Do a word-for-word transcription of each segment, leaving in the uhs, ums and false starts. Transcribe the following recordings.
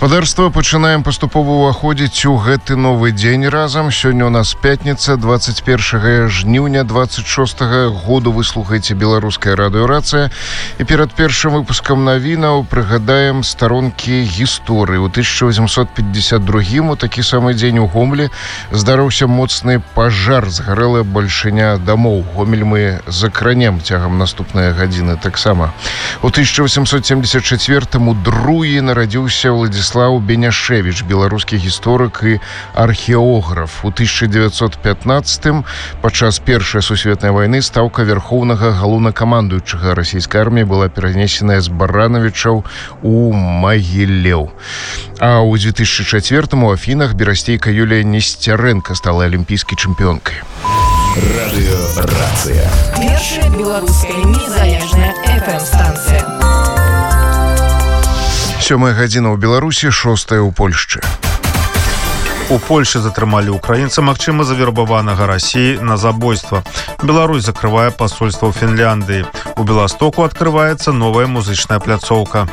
Гаспадарства пачынаем паступова ўваходзіць у гэты новы дзень разам. Сёння у нас пятніца, двадцать первого жніўня двадцать шостого году. Вы слухаеце беларуская радыёрацыя. І перад першым выпускам навінаў прыгадаем старонкі гісторыі. У тысяча восемьсот пятьдесят другим у такі самы дзень у Гомелі здарыўся моцны пажар, згарэла бальшыня дамоў. Гомель мы закранем цягам наступныя гадзіны таксама. У тысяча восемьсот семьдесят четвёртым у Друі нарадзіўся Владзіслаў Беняшевіч, беларускі гісторык і археограф. У тысяча девятьсот пятнадцатым падчас першай сусветнай вайны стаўка вярхоўнага галоўнакамандуючага расійскай арміі была перанесеная з Баранавічаў у Магілеў. А ў две тысячи четвёртым у Афінах берасцейка Юлія Несцярэнка стала алімпійскай чэмпіёнкай. Радыёрацыя. Першая беларуская незалежная эф эм-станцыя. Сёмая гадзіна ў Беларусі, шостая ў Польшчы. У Польшы затрымалі украінца, магчыма, завербаванага Расіі на забойства. Беларусь закрывае пасольства ў Фінляндыі. У Беластоку адкрываецца новая музычная пляцоўка.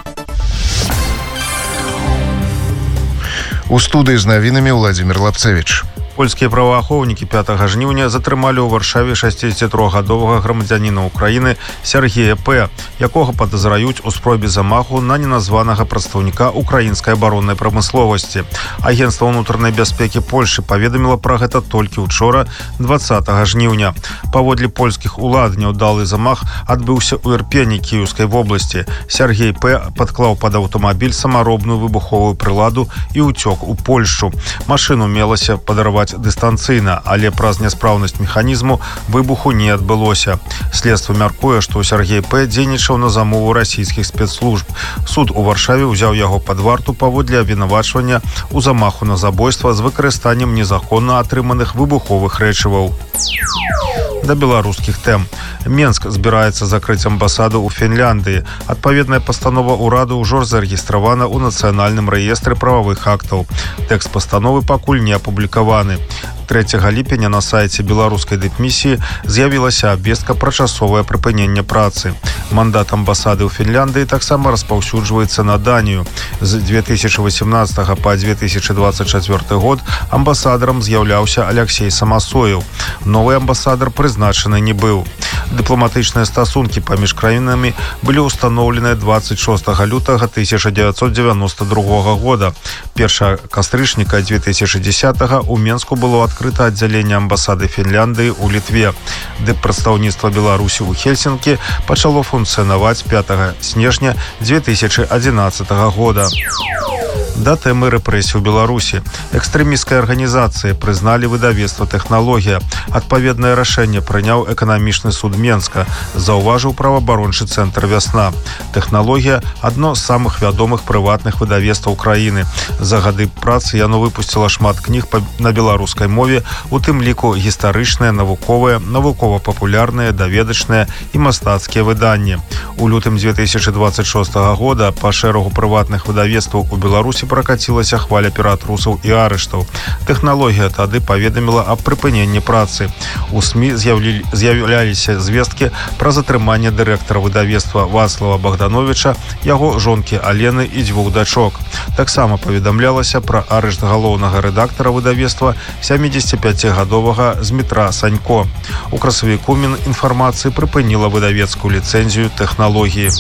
У студыі з навінамі Владзімір Лапцевіч. Польскія праваахоўнікі пятага жніўня затрымалі ў Варшаве шасцідзесятітрохгадовага грамадзяніна Украіны Сергея П., якога падазраюць у спробе замаху на неназванага прадстаўніка украінскай абароннай прамысловасці. Агенцтва ўнутранай бяспекі Польшы паведаміла пра гэта толькі ўчора, дваццатага жніўня. Паводле польскіх улад няўдалы замах адбыўся ў Ірпені Кіеўскай вобласці. Сергей П. падклаў пад аўтамабіль самаробную выбуховую прыладу і ўцёк у Польшчу. Машыну мелася падарваць дыстанцыйна, але праз няспраўнасць механізму выбуху не адбылося. Следства мяркуе, што Сергей П. дзейнічаў на замову расійскіх спецслужб. Суд у Варшаве ўзяў яго пад варту паводле абвінавачвання ў замаху на забойства з выкарыстаннем незаконна атрыманых выбуховых рэчываў. Да беларускіх тэм. Менск збіраецца закрыць амбасаду ў Фінляндыі. Адпаведная пастанова ўраду ўжо зарэгістравана ў нацыянальным рэестры прававых актаў. Тэкст пастановы пакуль не апублікаваны. трэцяга ліпеня на сайце беларускай дыпмісіі з'явілася абвестка пра часовае прыпыненне працы. Мандат амбасады ў Фінляндыі таксама распаўсюджваецца на Данію. З две тысячи восемнадцатого па две тысячи двадцать четвёрты год амбасадарам з'яўляўся Алексей Самасоев. Новы амбасадар прызначаны не быў. Дыпламатычныя стасункі паміж краінамі былі ўстаноўленыя двадцать шостага лютага тысяча девятьсот девяносто другого года. Першага кастрычніка две тысячи десятого у Менску было адкрыта аддзяленне амбасады Фінляндыі ў Літве. Дыппрадстаўніцтва Беларусі ў Хельсінкі пачало функцыянаваць пятага снежня две тысячи одиннадцатого года. Да тэмы рэпрэсій у Беларусі. Экстрэмісцкай арганізацыі прызналі выдавецтва «Тэхналогія». Адпаведнае рашэнне прыняў эканамічны суд Менска, заўважыў праваабарончы цэнтр «Вясна». «Тэхналогія» – адно з самых вядомых прыватных выдавецтваў краіны. За гады працы яно выпусціла шмат кніг на беларускай мове, у тым ліку гістарычныя, навуковыя, навукова-папулярныя, даведачныя і мастацкія выданні. У лютым две тысячи двадцать шостого года па шэрагу прыватных выдавецтваў у Беларусі пракацілася хваля піратрусаў і арыштаў. «Тэхналогія» тады паведаміла аб прыпыненні працы. У СМІ з'яўляліся звесткі пра затрыманне дырэктара выдавецтва Вацлава Богдановича, яго жонкі Алены і дзвюх дачок. Таксама паведамлялася пра арышт галоўнага рэдактара выдавецтва сямідзесятіпяцігадовага Змітра Санько. У красавіку Мінінфармацыі прыпыніла выдавецкую ліцэнзію «Тэхналогіі».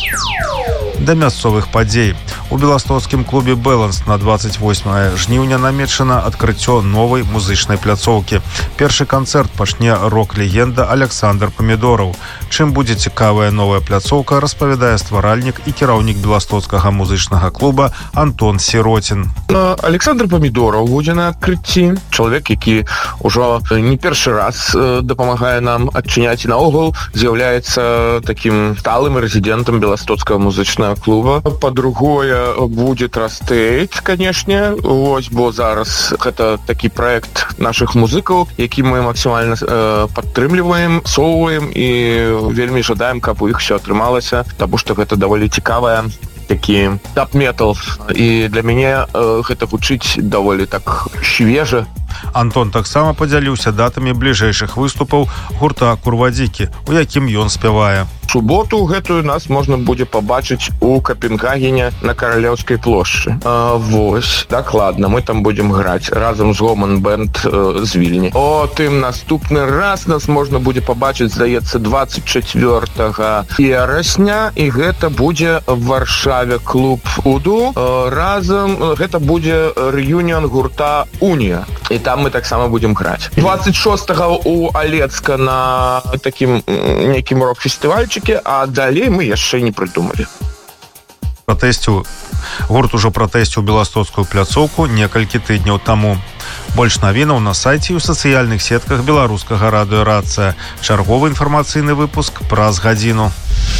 Да мясцовых падзей. У беластоцкім клубе «Бэланс» на двадцать восьмое жніўня намечана адкрыццё новай музычнай пляцоўкі. Першы канцэрт пачне рок-легенда Александр Памідораў. Чым будзе цікавая новая пляцоўка, распавядае стваральнік і кіраўнік беластоцкага музычнага клуба Антон Сіротін. Александр Памідораў будзе на адкрыцці. Чалавек, які ўжо не першы раз дапамагае нам адчыняць і наогул з'яўляецца такім сталым рэзідэнтам беластоцкага музычнага клуба. Па-другое, будет растэйт, канешне. Вось, бо зараз гэта такі праект нашых музыкаў, які мы максімальна э, падтрымліваем, соўваем і вельмі жадаем, каб у іх все атрымалася, таму што гэта даволі цікавая такі тап-метал. І для мяне э, гэта гучыць даволі так свежа. Антон таксама падзяліўся датамі бліжэйшых выступаў гурта «Курвадзікі», у якім ён спявае. суботу гэтую нас можна будзе пабачыць у Капенгагене на Каралеўскай плошчы. А, вось, дакладна, мы там будзем граць разам з Гоман Бэнд э, з Вільні. О, тым наступны раз нас можна будзе пабачыць, здаецца, двадцать чацвёртага верасня, і гэта будзе в Варшаве клуб Уду. Э, разам гэта будзе рэюніон гурта Унія, і там мы таксама будзем граць. двадцать шостага у Алецка на такім нейкім рок-фестывальчыке, а далей мы яшчэ не прыдумалі. Пратэсціў гурт ужо пратэсціў беластоцкую пляцоўку некалькі тыдняў таму. Больш навінаў на сайце і ў сацыяльных сетках беларускага радыёрацыя. Чарговы інфармацыйны выпуск праз гадзіну.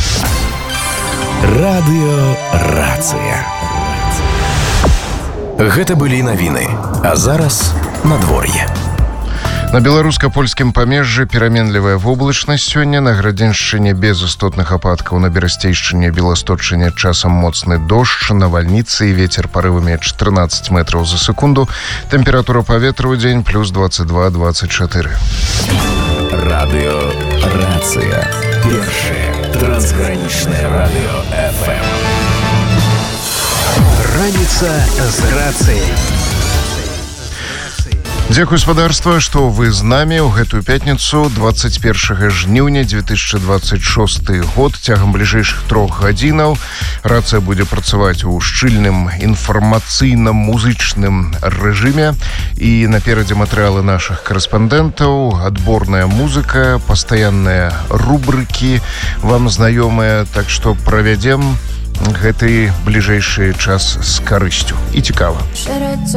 Радыёрацыя. Гэта былі навіны, а зараз надвор'е. На беларуска-польскім памежжы пераменлівая воблачнасць сёння, на Градзеншчыне без істотных ападкаў, на Берасцейшчыне, Беласточчыне часам моцны дождж, навальніцы і вецер парывамі чатырнаццаць метраў за секунду. Тэмпература паветра ў дзень плюс двадцать два - двадцать четыре. Радыёрацыя. Першае трансгранічнае радыё эф эм. Раніца з рацыяй. Дзякуй, спадарства, што вы з намі ў гэтую пятніцу двадцать першага жніўня две тысячи двадцать шосты год. Цягам бліжэйшых трох гадзінаў рацыя будзе працаваць у шчыльным інфармацыйна-музычным рэжыме, і наперадзе матэрыялы нашых карэспандэнтаў, адборная музыка, пастаянныя рубрыкі вам знаёмыя, так што правядзем гэты бліжэйшы час з карысцю і цікава.